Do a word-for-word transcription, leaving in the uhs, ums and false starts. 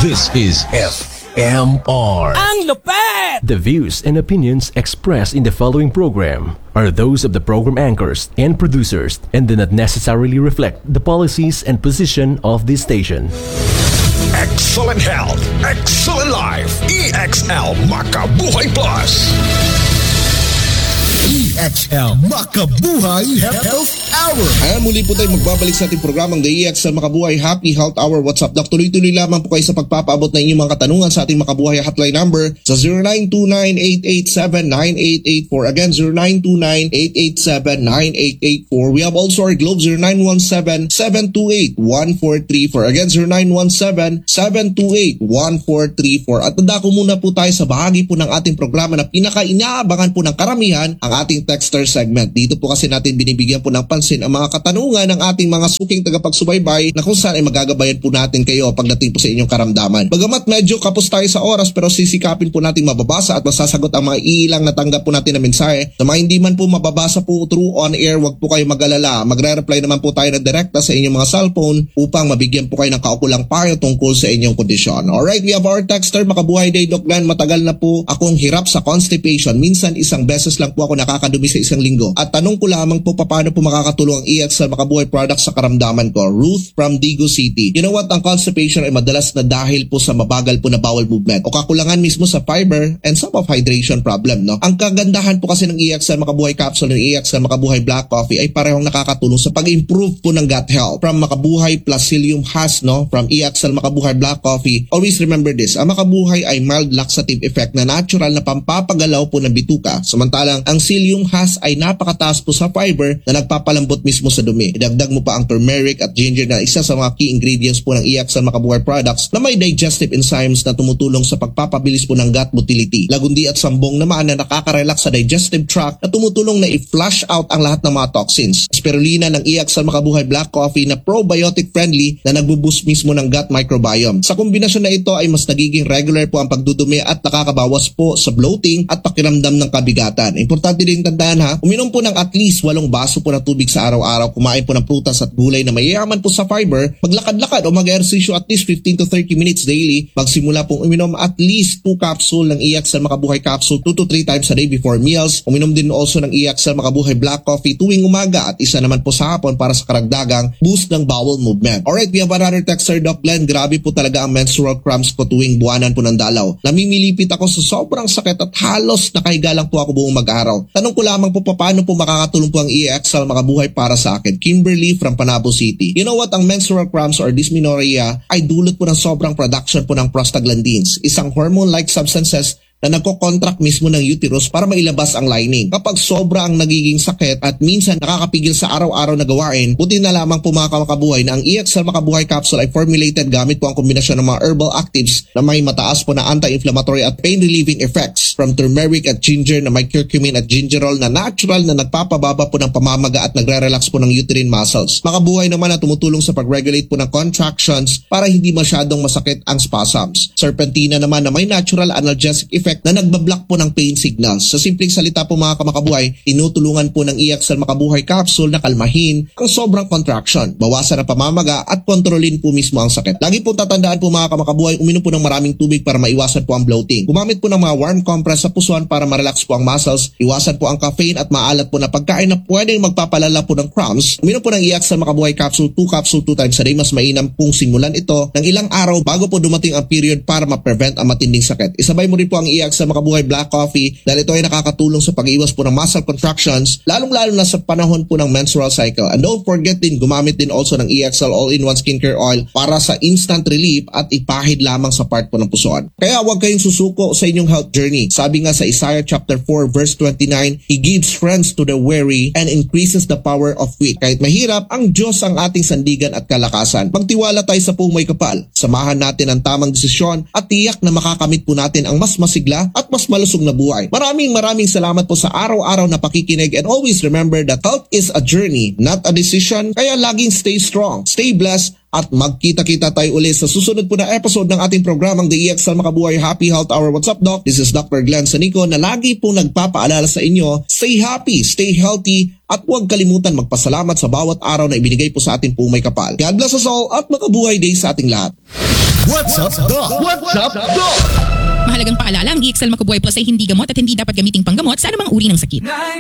This is F M R. Ang lupet! The views and opinions expressed in the following program are those of the program anchors and producers and do not necessarily reflect the policies and position of this station. Excellent health, excellent life. E X L Makabuhay Plus. E X L Makabuhay Health Hour. Ayan, muli po tayo magbabalik sa ating programang The E X L Makabuhay Happy Health Hour. What's up, Doc? Tuloy-tuloy lamang po kayo sa pagpapaabot ng inyong mga katanungan sa ating Makabuhay hotline number sa zero nine two nine, eight eight seven, nine eight eight four. Again, zero nine two nine, eight eight seven, nine eight eight four. We have also our Globe zero nine one seven, seven two eight, one four three four. Again, zero nine one seven, seven two eight, one four three four. At tanda ko muna po tayo sa bahagi po ng ating programa na pinaka-inaabangan po ng karamihan, ang ating texter segment. Dito po kasi natin binibigyan po ng pansin ang mga katanungan ng ating mga suking tagapagsubaybay na kung saan ay magagabayan po natin kayo pagdating po sa inyong karamdaman. Bagamat medyo kapos tayo sa oras, pero sisikapin po nating mababasa at masasagot ang mga iilang natanggap po natin na mensahe. Sa mga hindi man po mababasa po through on air, wag po kayo mag-alala. Magre-reply naman po tayo na direkta sa inyong mga cellphone upang mabigyan po kayo ng kaukulang payo tungkol sa inyong kondisyon. Alright, we have our texter. Makabuhay day, Doc Glenn. Matagal na po akong hirap sa constipation. Minsan isang beses lang po ako nakakadumi sa isang linggo. At tanong ko lamang po paano po makakatulong ang E X L Makabuhay products sa karamdaman ko. Ruth from Digo City. You know what? Ang constipation ay madalas na dahil po sa mabagal po na bowel movement o kakulangan mismo sa fiber and some of hydration problem, no? Ang kagandahan po kasi ng E X L Makabuhay capsule ng E X L Makabuhay Black Coffee ay parehong nakakatulong sa pag-improve po ng gut health. From Makabuhay plus Psyllium Husk, no? From E X L Makabuhay Black Coffee. Always remember this. Ang Makabuhay ay mild laxative effect na natural na pampapagalaw po ng bituka. Samantalang ang Psyllium Husk ay napakataas po sa fiber na nagpapalambot mismo sa dumi. Idagdag mo pa ang turmeric at ginger na isa sa mga key ingredients po ng E X L Makabuhay products na may digestive enzymes na tumutulong sa pagpapabilis po ng gut motility. Lagundi at sambong naman na nakaka-relax sa digestive tract na tumutulong na i-flush out ang lahat ng mga toxins. Spirulina ng E X L Makabuhay Black Coffee na probiotic friendly na nagbo-boost mismo ng gut microbiome. Sa kombinasyon na ito ay mas nagiging regular po ang pagdudumi at nakakabawas po sa bloating at pakiramdam ng kabigatan. Importante din tandaan ha, uminom po ng at least walong baso po ng tubig sa araw-araw, kumain po ng prutas at gulay na mayayaman po sa fiber, maglakad-lakad o mag-ehersisyo at least fifteen to thirty minutes daily, magsimula pong uminom at least two capsule ng E X L Makabuhay capsule two to three times a day before meals, uminom din also ng E X L Makabuhay Black Coffee tuwing umaga at isa naman po sa hapon para sa karagdagang boost ng bowel movement. Alright, we have another texter, Doc Glenn. Grabe po talaga ang menstrual cramps ko tuwing buwanan po ng dalaw. Namimilipit ako sa sobrang sakit at halos nakahiga lang po ako buong mag-araw. Tanong ko lamang po paano po makakatulong po ang E X L Makabuhay para sa akin. Kimberly from Panabo City. You know what? Ang menstrual cramps or dysmenorrhea ay dulot po ng sobrang production po ng prostaglandins, isang hormone-like substances na nagko-contract mismo ng uterus para mailabas ang lining. Kapag sobra ang nagiging sakit at minsan nakakapigil sa araw-araw na gawain, buti na lamang po mga Makabuhay na ang E X L Makabuhay capsule ay formulated gamit po ang kombinasyon ng mga herbal actives na may mataas po na anti-inflammatory at pain-relieving effects, from turmeric at ginger na may curcumin at gingerol na natural na nagpapababa po ng pamamaga at nagre-relax po ng uterine muscles. Makabuhay naman na tumutulong sa pag-regulate po ng contractions para hindi masyadong masakit ang spasms. Serpentina naman na may natural analgesic effect na nagbablock po ng pain signals. Sa simpleng salita po mga Makabuhay, tinutulungan po ng E X L Makabuhay capsule na kalmahin ang sobrang contraction, bawasan ang pamamaga at kontrolin po mismo ang sakit. Lagi po tatandaan po mga Makabuhay, uminom po ng maraming tubig para maiwasan po ang bloating. Gumamit po ng mga warm compress sa pusuan para ma-relax po ang muscles. Iwasan po ang caffeine at maalat po na pagkain na pwedeng magpapalala po ng cramps. Uminom po ng E X L Makabuhay capsule two capsule two times a day. Mas mainam pong simulan ito ng ilang araw bago po dumating ang period para ma-prevent ang matinding sakit. Isabay mo rin po ang E X L Makabuhay Black Coffee dahil ito ay nakakatulong sa pag-iwas po ng muscle contractions, lalong-lalo na sa panahon po ng menstrual cycle. And don't forget din, gumamit din also ng E X L All-in-One Skincare Oil para sa instant relief at ipahid lamang sa part po ng pusoan. Kaya huwag kayong susuko sa inyong health journey. Sabi nga sa Isaiah chapter four verse twenty-nine, He gives strength to the weary and increases the power of weak. Kahit mahirap, ang Diyos ang ating sandigan at kalakasan. Magtiwala tayo sa pong may kapal. Samahan natin ang tamang desisyon at tiyak na makakamit po natin ang mas masigla masigla at mas malusog na buhay. Maraming maraming salamat po sa araw-araw na pakikinig, and always remember that health is a journey, not a decision. Kaya laging stay strong, stay blessed, at magkita-kita tayo ulit sa susunod po na episode ng ating programang The E X L Makabuhay Happy Health Hour. What's up, Doc? This is Doctor Glenn Sanico na lagi pong nagpapaalala sa inyo, stay happy, stay healthy, at huwag kalimutan magpasalamat sa bawat araw na ibinigay po sa ating pong may kapal. God bless us all at makabuhay day sa ating lahat. What's up, Doc? What's up, Doc? Mahalagang paalala, ang E X L Makabuhay Plus ay hindi gamot at hindi dapat gamiting panggamot sa anumang uri ng sakit.